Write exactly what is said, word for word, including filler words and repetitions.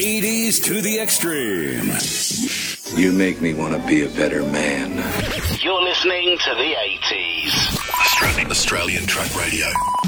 eighties to the extreme. You make me want to be a better man. You're listening to the eighties. Australian, Australian Truck Radio.